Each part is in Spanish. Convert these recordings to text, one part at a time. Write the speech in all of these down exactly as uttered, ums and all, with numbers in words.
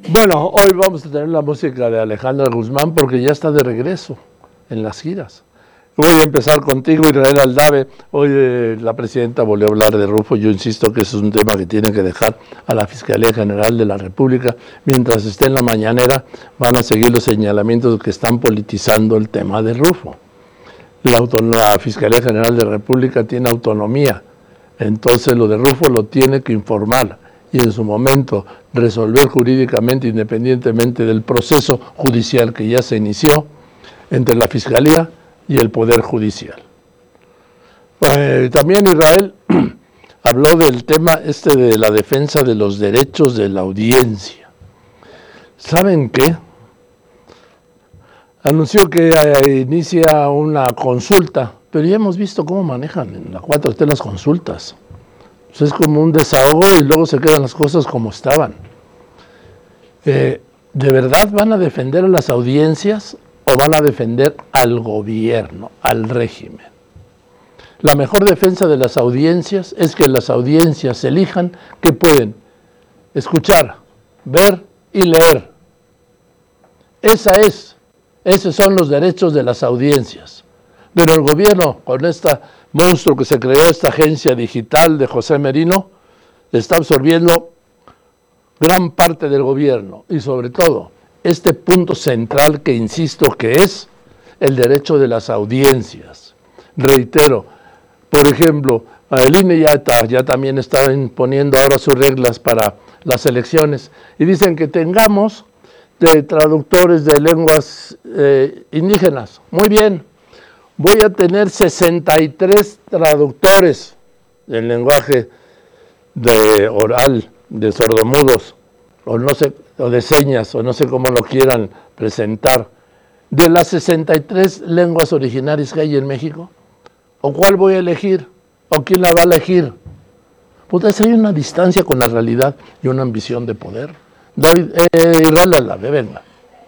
Bueno, hoy vamos a tener la música de Alejandra Guzmán porque ya está de regreso en las giras. Voy a empezar contigo, Israel Aldave. Hoy eh, la presidenta volvió a hablar de Rufo. Yo insisto que ese es un tema que tiene que dejar a la Fiscalía General de la República. Mientras esté en la mañanera, van a seguir los señalamientos que están politizando el tema de Rufo. La, la Fiscalía General de la República tiene autonomía. Entonces lo de Rufo lo tiene que informar y en su momento resolver jurídicamente, independientemente del proceso judicial que ya se inició entre la Fiscalía y el Poder Judicial. Eh, también Israel habló del tema este de la defensa de los derechos de la audiencia. ¿Saben qué? Anunció que eh, inicia una consulta, pero ya hemos visto cómo manejan en la cuatro T las consultas. Pues es como un desahogo y luego se quedan las cosas como estaban. Eh, ¿De verdad van a defender a las audiencias o van a defender al gobierno, al régimen? La mejor defensa de las audiencias es que las audiencias elijan que pueden escuchar, ver y leer. Esa es, esos son los derechos de las audiencias. Pero el gobierno, con este monstruo que se creó, esta agencia digital de José Merino, está absorbiendo gran parte del gobierno y sobre todo este punto central que insisto que es el derecho de las audiencias. Reitero, por ejemplo, el I N E ya, está, ya también está imponiendo ahora sus reglas para las elecciones y dicen que tengamos de traductores de lenguas eh, indígenas. Muy bien, voy a tener sesenta y tres traductores del lenguaje de oral, de sordomudos, o no sé, o de señas, o no sé cómo lo quieran presentar, de las sesenta y tres lenguas originarias que hay en México. ¿O cuál voy a elegir? ¿O quién la va a elegir? Pues hay una distancia con la realidad y una ambición de poder. David, eh, Israel Aldave, venga.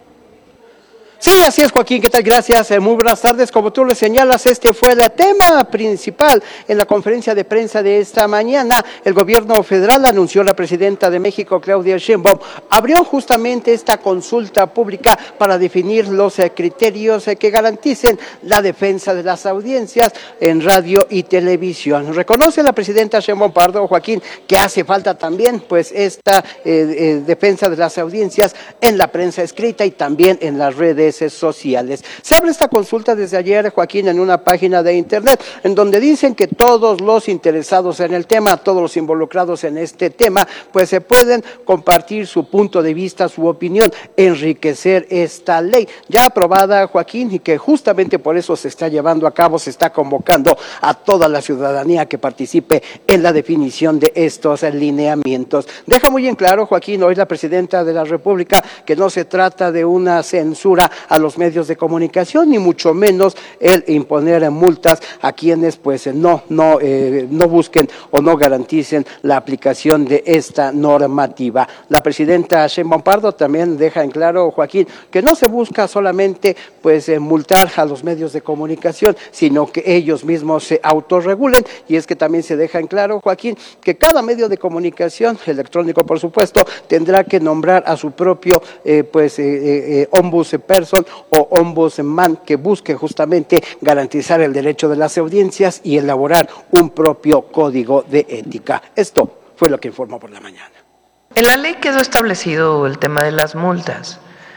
Sí, así es, Joaquín, ¿qué tal? Gracias, eh, muy buenas tardes. Como tú le señalas, este fue el tema principal en la conferencia de prensa de esta mañana. El gobierno federal anunció, la presidenta de México, Claudia Sheinbaum, abrió justamente esta consulta pública para definir los eh, criterios eh, que garanticen la defensa de las audiencias en radio y televisión. Reconoce la presidenta Sheinbaum Pardo, Joaquín, que hace falta también pues esta eh, eh, defensa de las audiencias en la prensa escrita y también en las redes sociales. Se abre esta consulta desde ayer, Joaquín, en una página de internet, en donde dicen que todos los interesados en el tema, todos los involucrados en este tema, pues se pueden compartir su punto de vista, su opinión, enriquecer esta ley ya aprobada, Joaquín, y que justamente por eso se está llevando a cabo, se está convocando a toda la ciudadanía que participe en la definición de estos lineamientos. Deja muy en claro, Joaquín, hoy la presidenta de la República, que no se trata de una censura a los medios de comunicación, ni mucho menos el imponer multas a quienes pues no, no, eh, no busquen o no garanticen la aplicación de esta normativa. La presidenta Sheinbaum Pardo también deja en claro, Joaquín, que no se busca solamente pues eh, multar a los medios de comunicación, sino que ellos mismos se autorregulen, y es que también se deja en claro, Joaquín, que cada medio de comunicación, electrónico por supuesto, tendrá que nombrar a su propio eh, pues eh, eh, ombudsperson o ombudsman que busque justamente garantizar el derecho de las audiencias y elaborar un propio código de ética. Esto fue lo que informó por la mañana. En la ley quedó establecido el tema de las multas.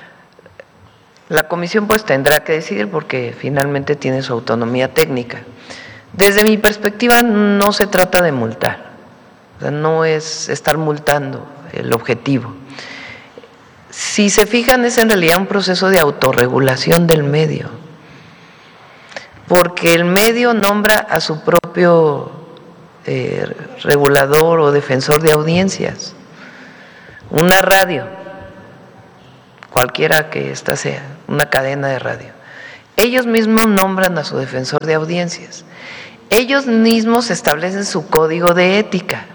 La comisión pues tendrá que decidir porque finalmente tiene su autonomía técnica. Desde mi perspectiva no se trata de multar, o sea, no es estar multando el objetivo. Si se fijan, es en realidad un proceso de autorregulación del medio, porque el medio nombra a su propio eh, regulador o defensor de audiencias. Una radio, cualquiera que ésta sea, una cadena de radio, ellos mismos nombran a su defensor de audiencias, ellos mismos establecen su código de ética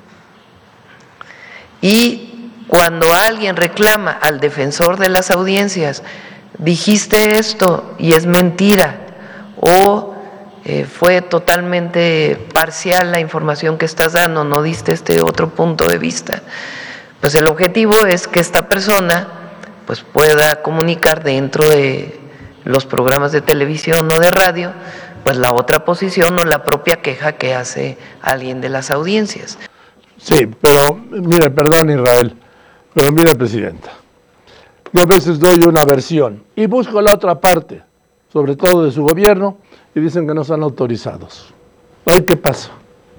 y cuando alguien reclama al defensor de las audiencias, dijiste esto y es mentira, o eh, fue totalmente parcial la información que estás dando, no diste este otro punto de vista, Pues el objetivo es que esta persona pues pueda comunicar dentro de los programas de televisión o de radio, pues la otra posición o la propia queja que hace alguien de las audiencias. Sí, pero mire, perdón Israel, pero mire, Presidenta, yo a veces doy una versión y busco la otra parte, sobre todo de su gobierno, y dicen que no están autorizados. Ay, ¿qué pasa?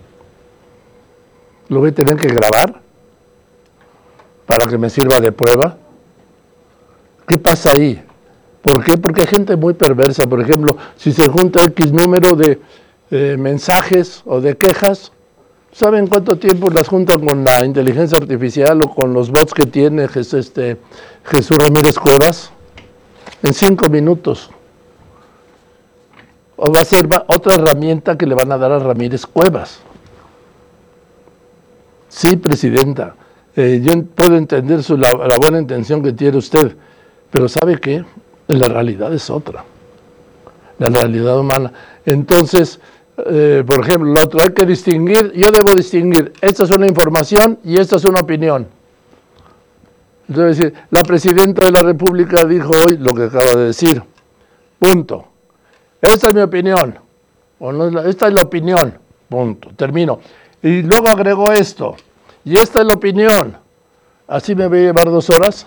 ¿Lo voy a tener que grabar para que me sirva de prueba? ¿Qué pasa ahí? ¿Por qué? Porque hay gente muy perversa. Por ejemplo, si se junta X número de eh, mensajes o de quejas, ¿saben cuánto tiempo las juntan con la inteligencia artificial o con los bots que tiene este, Jesús Ramírez Cuevas? En cinco minutos. O va a ser otra herramienta que le van a dar a Ramírez Cuevas. Sí, Presidenta, eh, yo puedo entender su, la, la buena intención que tiene usted, pero ¿sabe qué? La realidad es otra, la realidad humana. Entonces, eh, por ejemplo, lo otro, hay que distinguir, yo debo distinguir, esta es una información y esta es una opinión. Entonces, la Presidenta de la República dijo hoy lo que acaba de decir, punto. Esta es mi opinión, o no es la, esta es la opinión, punto, termino. Y luego agregó esto, y esta es la opinión. ¿Así me voy a llevar dos horas?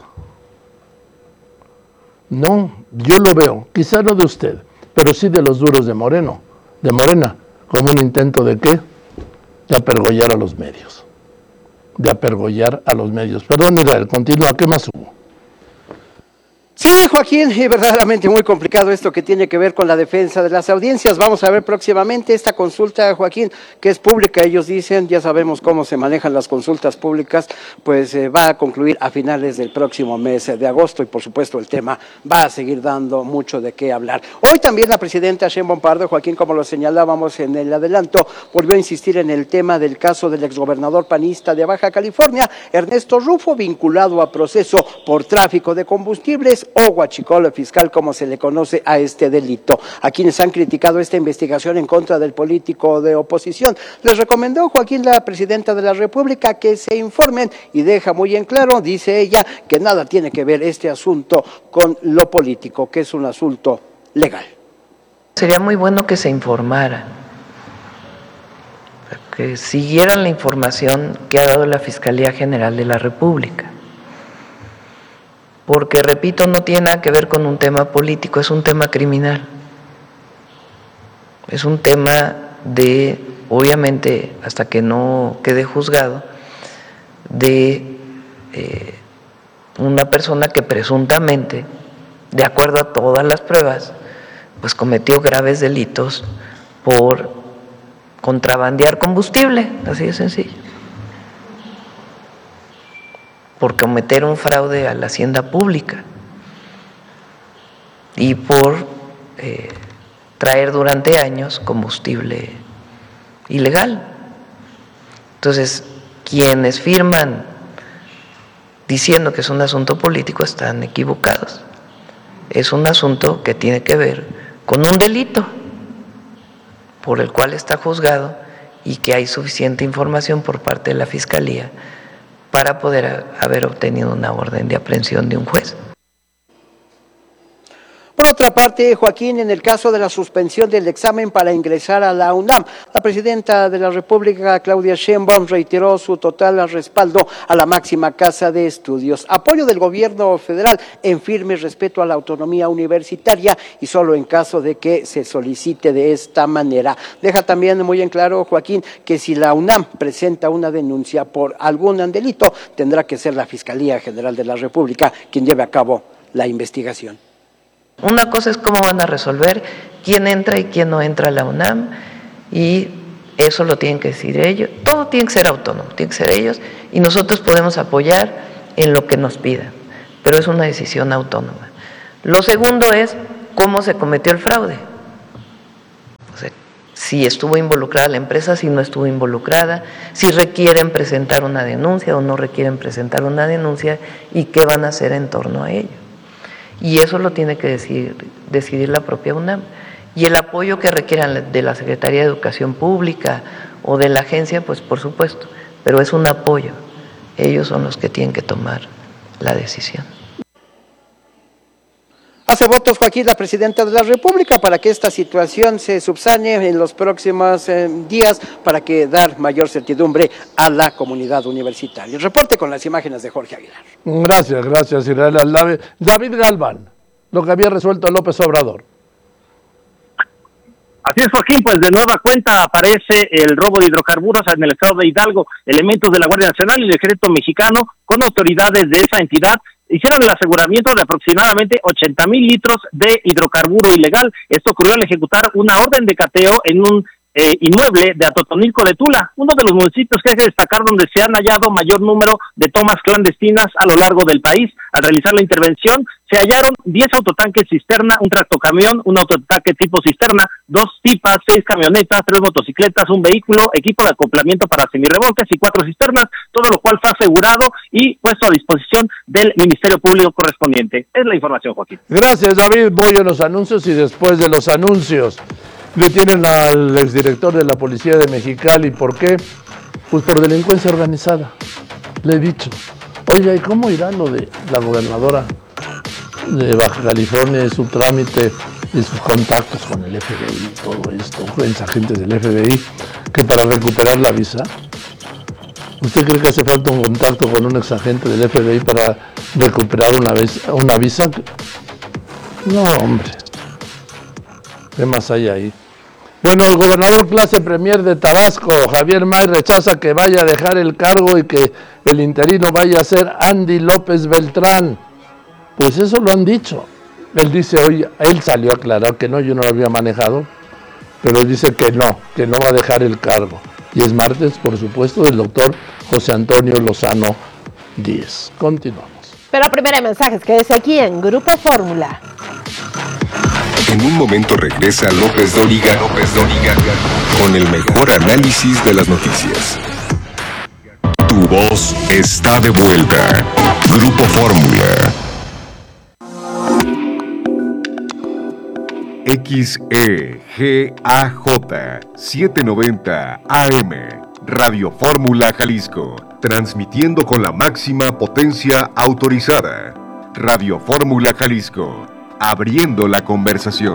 No, yo lo veo, quizá no de usted, pero sí de los duros de Moreno, de Morena, como un intento de ¿qué? De apergollar a los medios, de apergollar a los medios. Perdón, Israel, continúa, ¿qué más hubo? Sí, Joaquín, y verdaderamente muy complicado esto que tiene que ver con la defensa de las audiencias. Vamos a ver próximamente esta consulta, Joaquín, que es pública. Ellos dicen, ya sabemos cómo se manejan las consultas públicas, pues eh, va a concluir a finales del próximo mes de agosto y por supuesto el tema va a seguir dando mucho de qué hablar. Hoy también la presidenta Sheinbaum Pardo, Joaquín, como lo señalábamos en el adelanto, volvió a insistir en el tema del caso del exgobernador panista de Baja California, Ernesto Rufo, vinculado a proceso por tráfico de combustibles o huachicol fiscal, como se le conoce a este delito. A quienes han criticado esta investigación en contra del político de oposición, les recomendó, Joaquín, la presidenta de la República, que se informen y deja muy en claro, dice ella, que nada tiene que ver este asunto con lo político, que es un asunto legal. Sería muy bueno que se informaran, que siguieran la información que ha dado la Fiscalía General de la República. Porque, repito, no tiene nada que ver con un tema político, es un tema criminal. Es un tema de, obviamente, hasta que no quede juzgado, de eh, una persona que presuntamente, de acuerdo a todas las pruebas, pues cometió graves delitos por contrabandear combustible, así de sencillo. Por cometer un fraude a la hacienda pública y por eh, traer durante años combustible ilegal. Entonces, quienes firman diciendo que es un asunto político están equivocados. Es un asunto que tiene que ver con un delito por el cual está juzgado y que hay suficiente información por parte de la Fiscalía para poder haber obtenido una orden de aprehensión de un juez. Por otra parte, Joaquín, en el caso de la suspensión del examen para ingresar a la UNAM, la presidenta de la República, Claudia Sheinbaum, reiteró su total respaldo a la máxima casa de estudios, apoyo del gobierno federal en firme respeto a la autonomía universitaria y solo en caso de que se solicite de esta manera. Deja también muy en claro, Joaquín, que si la UNAM presenta una denuncia por algún delito, tendrá que ser la Fiscalía General de la República quien lleve a cabo la investigación. Una cosa es cómo van a resolver quién entra y quién no entra a la UNAM, y eso lo tienen que decir ellos. Todo tiene que ser autónomo, tiene que ser ellos, y nosotros podemos apoyar en lo que nos pidan, pero es una decisión autónoma. Lo segundo es cómo se cometió el fraude. O sea, si estuvo involucrada la empresa, si no estuvo involucrada, si requieren presentar una denuncia o no requieren presentar una denuncia, y qué van a hacer en torno a ello. Y eso lo tiene que decidir, decidir la propia UNAM. Y el apoyo que requieran de la Secretaría de Educación Pública o de la agencia, pues por supuesto, pero es un apoyo, ellos son los que tienen que tomar la decisión. Hace votos, Joaquín, la presidenta de la República, para que esta situación se subsane en los próximos eh, días, para que dar mayor certidumbre a la comunidad universitaria. El reporte con las imágenes de Jorge Aguilar. Gracias, gracias, Israel Aldave. David Galván, lo que había resuelto López Obrador. Así es, Joaquín, pues de nueva cuenta aparece el robo de hidrocarburos en el estado de Hidalgo. Elementos de la Guardia Nacional y el Ejército Mexicano, con autoridades de esa entidad, hicieron el aseguramiento de aproximadamente ochenta mil litros de hidrocarburo ilegal. Esto ocurrió al ejecutar una orden de cateo en un eh, inmueble de Atotonilco de Tula, uno de los municipios que hay que destacar donde se han hallado mayor número de tomas clandestinas a lo largo del país. Al realizar la intervención, se hallaron diez autotanques cisterna, un tractocamión, un autotanque tipo cisterna, dos pipas, seis camionetas, tres motocicletas, un vehículo, equipo de acoplamiento para semirremolques y cuatro cisternas, todo lo cual fue asegurado y puesto a disposición del Ministerio Público correspondiente. Es la información, Joaquín. Gracias, David. Voy a los anuncios y después de los anuncios detienen al exdirector de la Policía de Mexicali. ¿Por qué? Pues por delincuencia organizada. Le he dicho. Oiga, ¿y cómo irá lo de la gobernadora de Baja California, su trámite y sus contactos con el F B I, todo esto, con agentes del F B I, que para recuperar la visa? ¿Usted cree que hace falta un contacto con un exagente del F B I para recuperar una visa? Una visa? No, hombre. ¿Qué más hay ahí? Bueno, el gobernador clase premier de Tabasco, Javier May, rechaza que vaya a dejar el cargo y que el interino vaya a ser Andy López Beltrán. Pues eso lo han dicho. Él dice hoy, él salió a aclarar que no, yo no lo había manejado, pero dice que no, que no va a dejar el cargo. Y es martes, por supuesto, del doctor José Antonio Lozano Díez. Continuamos. Pero primero hay mensajes, quédese aquí en Grupo Fórmula. En un momento regresa López Dóriga, López Dóriga, con el mejor análisis de las noticias. Tu voz está de vuelta. Grupo Fórmula. X E G A J setecientos noventa A M, Radio Fórmula Jalisco, transmitiendo con la máxima potencia autorizada. Radio Fórmula Jalisco, abriendo la conversación.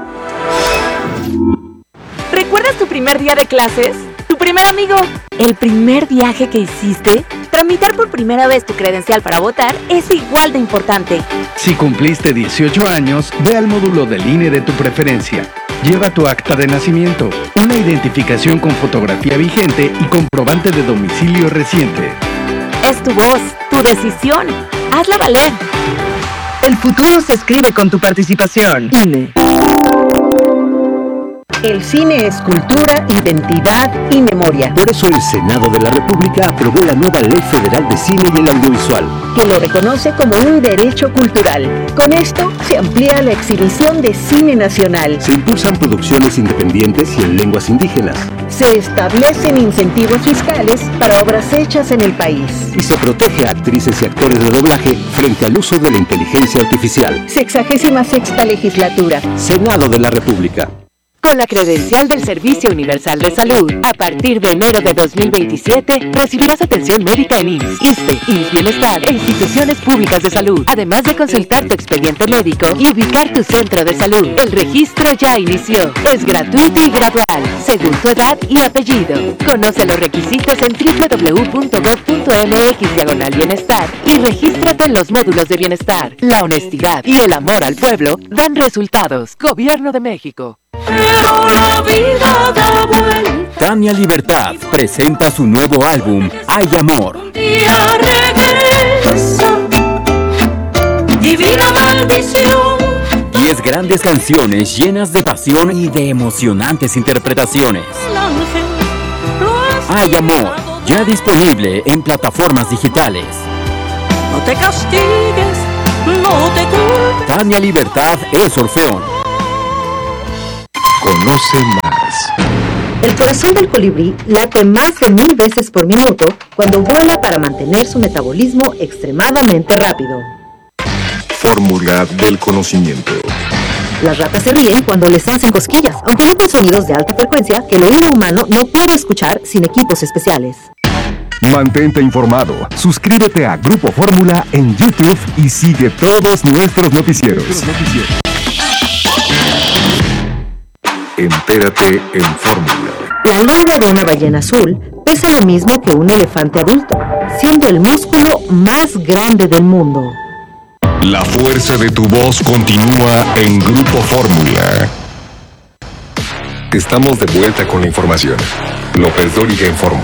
¿Recuerdas tu primer día de clases? ¿Tu primer amigo? ¿El primer viaje que hiciste? Tramitar por primera vez tu credencial para votar es igual de importante. Si cumpliste dieciocho años, ve al módulo del I N E de tu preferencia. Lleva tu acta de nacimiento, una identificación con fotografía vigente y comprobante de domicilio reciente. Es tu voz, tu decisión. Hazla valer. El futuro se escribe con tu participación. I N E. El cine es cultura, identidad y memoria. Por eso el Senado de la República aprobó la nueva Ley Federal de Cine y el Audiovisual, que lo reconoce como un derecho cultural. Con esto se amplía la exhibición de cine nacional. Se impulsan producciones independientes y en lenguas indígenas. Se establecen incentivos fiscales para obras hechas en el país. Y se protege a actrices y actores de doblaje frente al uso de la inteligencia artificial. Sexagésima sexta legislatura. Senado de la República. Con la credencial del Servicio Universal de Salud, a partir de enero de dos mil veintisiete, recibirás atención médica en I M S S, ISSSTE, I M S S Bienestar e instituciones públicas de salud, además de consultar tu expediente médico y ubicar tu centro de salud. El registro ya inició. Es gratuito y gradual, según tu edad y apellido. Conoce los requisitos en doble u doble u doble u punto gob punto m x diagonal bienestar y regístrate en los módulos de bienestar. La honestidad y el amor al pueblo dan resultados. Gobierno de México. La vida da vuelta. Tania Libertad presenta su nuevo álbum, Hay Amor. Un día regresa, divina maldición. Diez grandes canciones llenas de pasión y de emocionantes interpretaciones. Hay Amor, ya disponible en plataformas digitales. No te castigues, no te culpes. Tania Libertad es Orfeón. Conoce más. El corazón del colibrí late más de mil veces por minuto cuando vuela para mantener su metabolismo extremadamente rápido. Fórmula del conocimiento. Las ratas se ríen cuando les hacen cosquillas, aunque emiten sonidos de alta frecuencia que el oído humano no puede escuchar sin equipos especiales. Mantente informado. Suscríbete a Grupo Fórmula en YouTube y sigue todos nuestros noticieros. Entérate en Fórmula. La lengua de una ballena azul pesa lo mismo que un elefante adulto, siendo el músculo más grande del mundo. La fuerza de tu voz continúa en Grupo Fórmula. Estamos de vuelta con la información. López Dóriga informa.